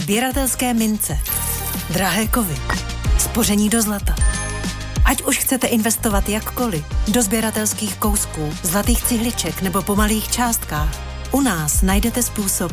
Sběratelské mince, drahé kovy, spoření do zlata. Ať už chcete investovat jakkoliv, do sběratelských kousků, zlatých cihliček nebo po malých částkách, u nás najdete způsob,